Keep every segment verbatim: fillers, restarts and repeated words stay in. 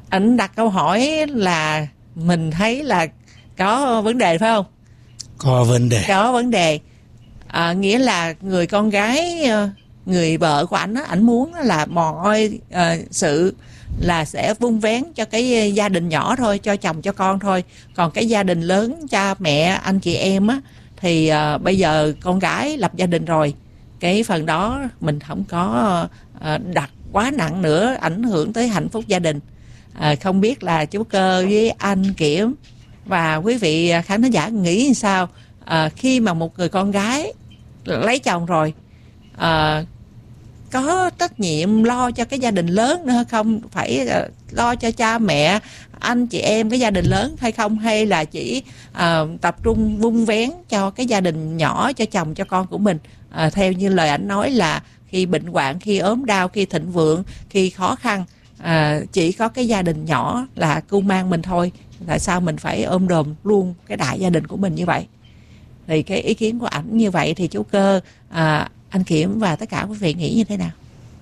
Anh đặt câu hỏi là mình thấy là có vấn đề phải không? Có vấn đề. Có vấn đề. À, nghĩa là người con gái, người vợ của ảnh á, ảnh muốn là mọi uh, sự là sẽ vun vén cho cái gia đình nhỏ thôi, cho chồng cho con thôi. Còn cái gia đình lớn, cha mẹ, anh chị em á, thì uh, bây giờ con gái lập gia đình rồi, cái phần đó mình không có uh, đặt quá nặng nữa, ảnh hưởng tới hạnh phúc gia đình. À, không biết là chú Cơ với anh Kiểm và quý vị khán thính giả nghĩ sao à, khi mà một người con gái lấy chồng rồi à, có trách nhiệm lo cho cái gia đình lớn nữa không? Phải uh, lo cho cha mẹ, anh chị em, cái gia đình lớn hay không? Hay là chỉ uh, tập trung vun vén cho cái gia đình nhỏ, cho chồng cho con của mình? Uh, theo như lời ảnh nói là khi bệnh hoạn, khi ốm đau, khi thịnh vượng, khi khó khăn, uh, chỉ có cái gia đình nhỏ là cưu mang mình thôi. Tại sao mình phải ôm đồm luôn cái đại gia đình của mình như vậy? Thì cái ý kiến của ảnh như vậy thì chú Cơ, uh, anh Kiểm và tất cả quý vị nghĩ như thế nào?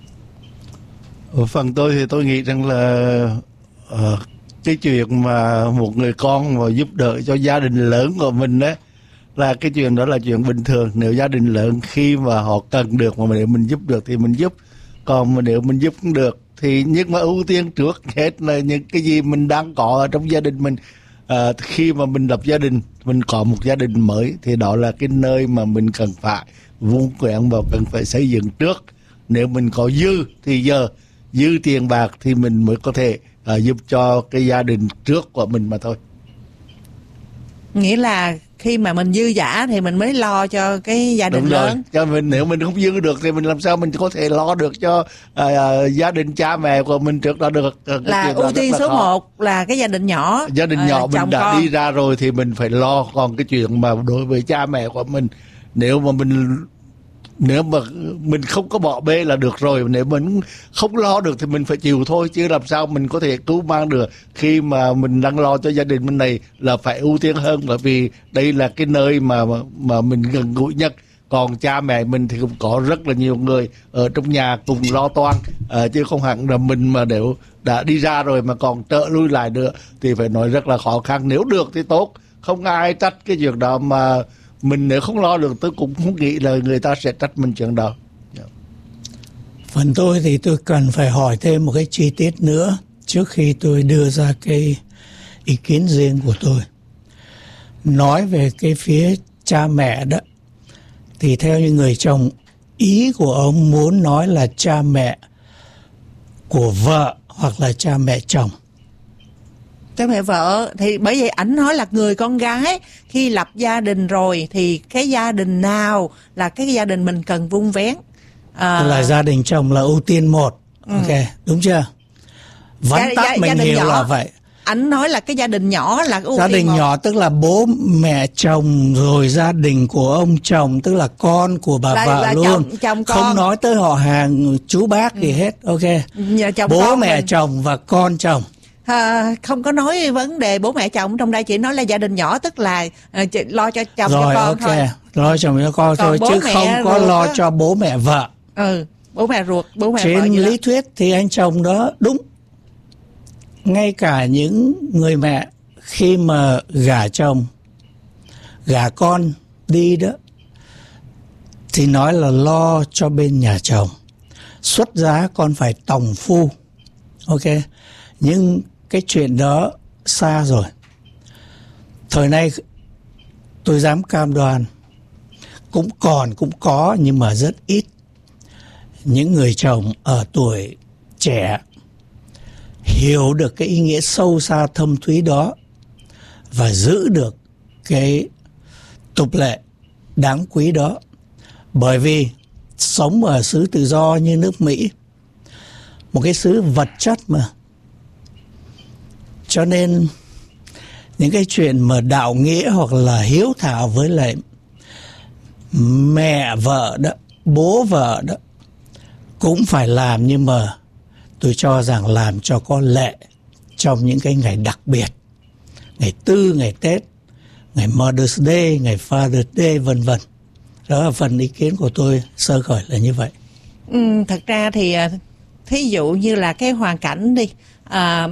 Ở phần tôi thì tôi nghĩ rằng là uh, cái chuyện mà một người con mà giúp đỡ cho gia đình lớn của mình đó, là cái chuyện đó là chuyện bình thường. Nếu gia đình lớn khi mà họ cần được mà nếu mình giúp được thì mình giúp, còn mà nếu mình giúp không được thì nhưng mà ưu tiên trước hết là những cái gì mình đang có ở trong gia đình mình. À, khi mà mình lập gia đình, mình có một gia đình mới thì đó là cái nơi mà mình cần phải vun vén và cần phải xây dựng trước. Nếu mình có dư thì giờ dư tiền bạc thì mình mới có thể uh, giúp cho cái gia đình trước của mình mà thôi. Nghĩa là khi mà mình dư dả thì mình mới lo cho cái gia đình Đúng lớn. Rồi. Cho mình nếu mình không dư được thì mình làm sao mình có thể lo được cho uh, uh, gia đình cha mẹ của mình trước đó được. Uh, là ưu tiên số một là cái gia đình nhỏ. Gia đình uh, nhỏ mình đã con. Đi ra rồi thì mình phải lo. Còn cái chuyện mà đối với cha mẹ của mình, nếu mà mình nếu mà mình không có bỏ bê là được rồi. Nếu mình không lo được thì mình phải chịu thôi, chứ làm sao mình có thể cứu mang được khi mà mình đang lo cho gia đình bên này. Là phải ưu tiên hơn, bởi vì đây là cái nơi mà mà mình gần gũi nhất. Còn cha mẹ mình thì cũng có rất là nhiều người ở trong nhà cùng lo toan, à, chứ không hẳn là mình mà nếu đã đi ra rồi mà còn trợ lui lại nữa thì phải nói rất là khó khăn. Nếu được thì tốt, không ai trách cái chuyện đó, mà mình nếu không lo được tôi cũng không nghĩ là người ta sẽ trách mình chuyện đó. Yeah. Phần tôi thì tôi cần phải hỏi thêm một cái chi tiết nữa trước khi tôi đưa ra cái ý kiến riêng của tôi. Nói về cái phía cha mẹ đó, thì theo như người chồng, ý của ông muốn nói là cha mẹ của vợ hoặc là cha mẹ chồng. Cha mẹ vợ thì bởi vậy ảnh nói là người con gái khi lập gia đình rồi thì cái gia đình nào là cái gia đình mình cần vun vén. À, là gia đình chồng là ưu tiên một. Ừ. Ok, đúng chưa? Vắn gia, tắt gia, mình gia hiểu nhỏ. Là vậy. Ảnh nói là cái gia đình nhỏ là ưu gia tiên đình một. nhỏ tức là bố mẹ chồng, rồi gia đình của ông chồng, tức là con của bà là, vợ là luôn. Chồng, chồng con. Không nói tới họ hàng chú bác gì ừ. hết. Ok. Bố mẹ mình. Chồng và con chồng. À, không có nói vấn đề bố mẹ chồng trong đây, chỉ nói là gia đình nhỏ, tức là uh, lo cho chồng rồi, cho con okay. thôi. Lo chồng cho con thôi, chứ không có lo đó. Cho bố mẹ vợ. Ừ, bố mẹ ruột, bố mẹ trên vợ. Trên lý thuyết thì anh chồng đó đúng. Ngay cả những người mẹ khi mà gả chồng, gả con đi đó, thì nói là lo cho bên nhà chồng. Xuất giá con phải tòng phu. Ok. Nhưng cái chuyện đó xa rồi. Thời nay tôi dám cam đoan cũng còn, cũng có, nhưng mà rất ít những người chồng ở tuổi trẻ hiểu được cái ý nghĩa sâu xa thâm thúy đó và giữ được cái tục lệ đáng quý đó. Bởi vì sống ở xứ tự do như nước Mỹ, một cái xứ vật chất mà, cho nên những cái chuyện mà đạo nghĩa hoặc là hiếu thảo với lại mẹ vợ đó, bố vợ đó cũng phải làm, nhưng mà tôi cho rằng làm cho có lệ trong những cái ngày đặc biệt, ngày Tư, ngày Tết, ngày Mother's Day, ngày Father's Day, vân vân. Đó là phần ý kiến của tôi sơ khởi là như vậy. Ừ, thật ra thì thí dụ như là cái hoàn cảnh đi, à,